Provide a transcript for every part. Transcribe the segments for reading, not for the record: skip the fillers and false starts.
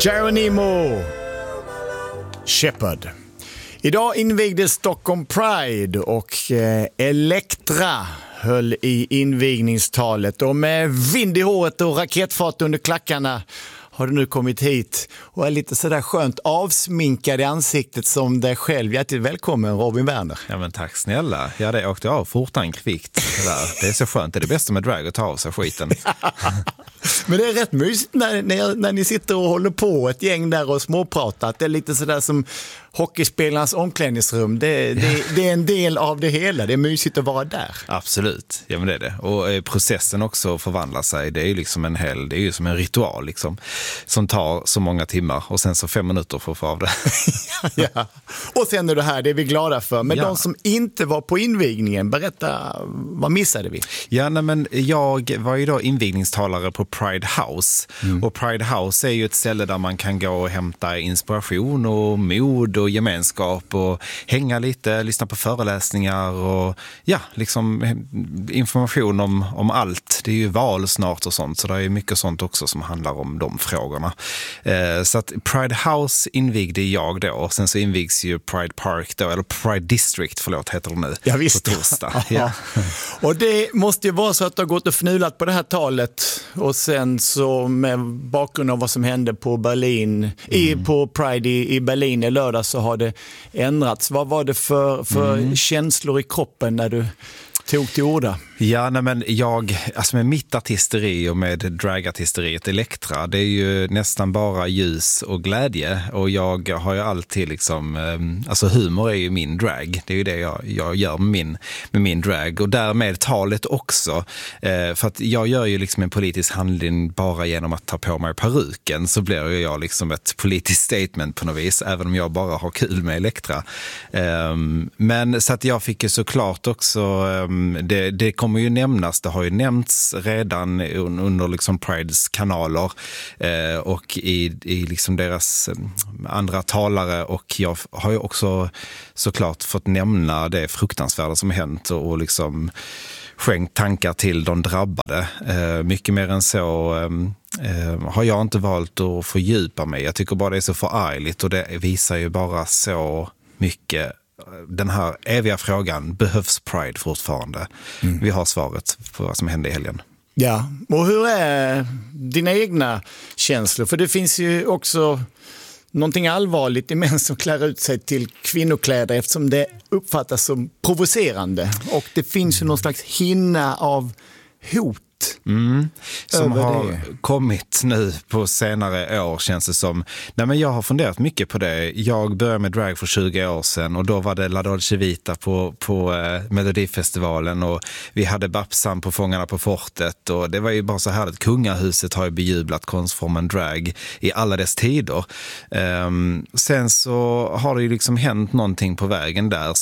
Geronimo Shepard. Idag invigdes Stockholm Pride och Elektra höll i invigningstalet. Och med vind i håret och raketfart under klackarna har du nu kommit hit och är lite sådär skönt avsminkad i ansiktet som dig själv. Hjärtligt välkommen, Robin Werner. Ja, men tack snälla. Ja, det åkte av fortan kvickt. Det är så skönt. Det är det bästa med drag, att ta av sig skiten. Men det är rätt mysigt när ni sitter och håller på ett gäng där och småpratar. Det är lite sådär som hockeyspelarnas omklädningsrum. Det är en del av det hela. Det är mysigt att vara där. Absolut, ja men det är det. Och processen också förvandlar sig. Det är ju liksom det är ju som en ritual liksom. Som tar så många timmar och sen så 5 minuter för att få av det. Ja. Och sen är det här, det är vi glada för. Men de som inte var på invigningen, berätta, vad missade vi? Ja, nej, men jag var ju då invigningstalare på Pride House. Och Pride House är ju ett ställe där man kan gå och hämta inspiration och mod och gemenskap och hänga lite, lyssna på föreläsningar och ja, liksom information om allt. Det är ju val snart och sånt, så det är mycket sånt också som handlar om de frågorna. Så att Pride House invigde jag då, och sen så invigs ju Pride Park då, eller Pride District, heter det nu. Ja, visst. På torsdag. Ja. Och det måste ju vara så att du har gått och fnulat på det här talet och sen så med bakgrund av vad som hände på Berlin, på Pride i Berlin i lördag, så har det ändrats. Vad var det för känslor i kroppen när du tog till orda? Ja, nej, men alltså med mitt artisteri och med dragartisteriet Elektra, det är ju nästan bara ljus och glädje, och jag har ju alltid liksom, alltså humor är ju min drag, det är ju det jag gör med min drag, och därmed talet också, för att jag gör ju liksom en politisk handling bara genom att ta på mig peruken, så blir ju jag liksom ett politiskt statement på något vis, även om jag bara har kul med Elektra. Men så att jag fick ju såklart också, det kommer ju nämnas, det har ju nämnts redan under liksom Prides kanaler och i liksom deras andra talare, och jag har ju också såklart fått nämna det fruktansvärda som hänt och liksom skänkt tankar till de drabbade. Mycket mer än så har jag inte valt att fördjupa mig. Jag tycker bara det är så förargligt, och det visar ju bara så mycket. Den här eviga frågan, behövs Pride fortfarande? Vi har svaret på vad som hände i helgen. Ja, och hur är dina egna känslor? För det finns ju också någonting allvarligt i män som klär ut sig till kvinnokläder, eftersom det uppfattas som provocerande. Och det finns ju någon slags hinna av hot. Som har kommit nu på senare år, känns det som. Nej, men jag har funderat mycket på det. Jag började med drag för 20 år sedan, och då var det La Dolce Vita på Melodifestivalen, och vi hade Babsan på Fångarna på fortet, och det var ju bara så här att kungahuset har ju bejublat konstformen drag i alla dess tider. Sen så har det ju liksom hänt någonting på vägen där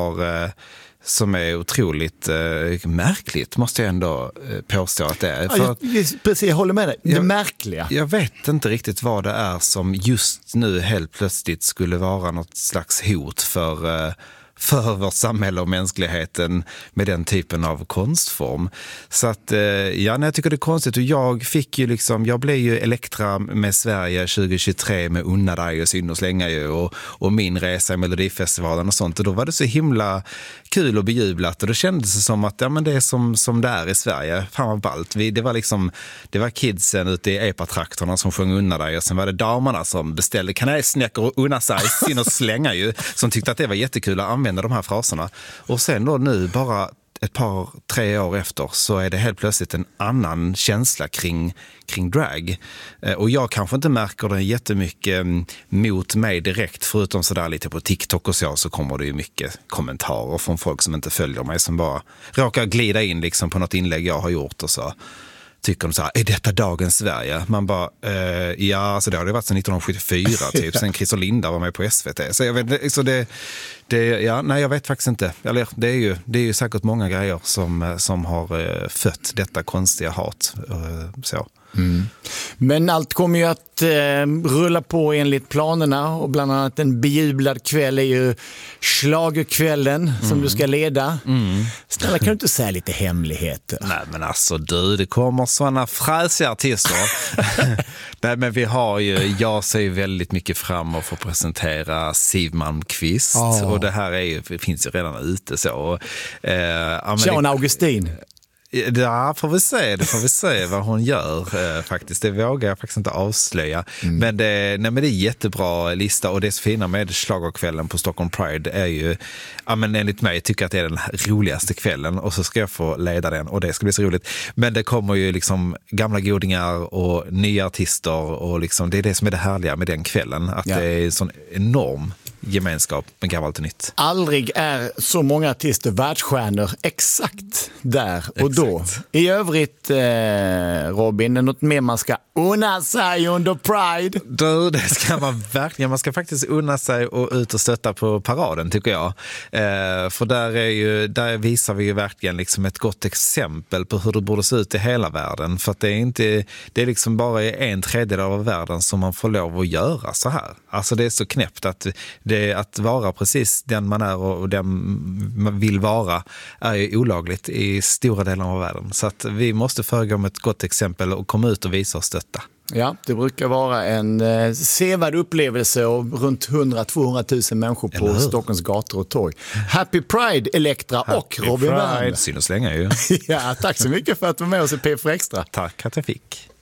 som är otroligt märkligt, måste jag ändå påstå att det är. Precis, jag håller med dig. Det märkliga. Jag vet inte riktigt vad det är som just nu helt plötsligt skulle vara något slags hot för vårt samhälle och mänskligheten med den typen av konstform. Så att, jag tycker det är konstigt. Och jag blev ju Elektra med Sverige 2023 med Unna dig och Synd och slänga ju, och min resa i Melodifestivalen och sånt. Och då var det så himla kul och bejublat, och det kändes som att men det är som det är i Sverige. Fan vad ballt. Det var kidsen ute i epatraktorna som sjöng Unna dig, och sen var det damerna som beställde kanelsnäckor och unna sig, Synd och slänga ju, som tyckte att det var jättekul att använda de här fraserna. Och sen då nu, bara ett par, 3 år efter, så är det helt plötsligt en annan känsla kring drag. Och jag kanske inte märker det jättemycket mot mig direkt, förutom sådär lite på TikTok och så kommer det ju mycket kommentarer från folk som inte följer mig, som bara råkar glida in liksom på något inlägg jag har gjort, och så tycker de så här, är detta dagens Sverige? Man bara, ja, alltså det har det varit sedan 1974 typ, sen Chris och Linda var med på SVT. Så jag vet, så jag vet faktiskt inte. Eller det är ju säkert många grejer som har fött detta konstiga hat. Så. Men allt kommer ju att rulla på enligt planerna och bland annat en bejublad kväll är ju schlagerkvällen som du ska leda. Snälla, kan du inte säga lite hemligheter? Nej men alltså det kommer sådana fräsiga artister. Nej men vi har ju, jag ser ju väldigt mycket fram och får presentera Siw Malmkvist och det här finns ju redan ute så. Sean Augustin. Ja, får vi se vad hon gör faktiskt. Det vågar jag faktiskt inte avslöja. Men det är jättebra lista och det så fina med schlagerkvällen på Stockholm Pride är ju, ja men enligt mig tycker jag att det är den roligaste kvällen och så ska jag få leda den och det ska bli så roligt. Men det kommer ju liksom gamla godingar och nya artister och liksom det är det som är det härliga med den kvällen. Att det är en sån enorm gemenskap med gammalt och nytt. Aldrig är så många artister världsstjärnor exakt där och då. I övrigt, Robin, är något mer man ska unna sig under Pride? Det ska man verkligen. Man ska faktiskt unna sig och ut och stötta på paraden tycker jag. För där visar vi ju verkligen liksom ett gott exempel på hur det borde se ut i hela världen. För att det är liksom bara i 1/3 av världen som man får lov att göra så här. Alltså det är så knäppt att vara precis den man är och den man vill vara är ju olagligt i stora delar av världen. Så att vi måste föregå med ett gott exempel och komma ut och visa och stötta. Ja, det brukar vara en sevärd upplevelse och runt 100-200 000 människor på Stockholms gator och torg. Happy Pride, Elektra och Robin Werner. Syns länge ju. Ja, tack så mycket för att du var med oss i P4 Extra. Tack att jag fick.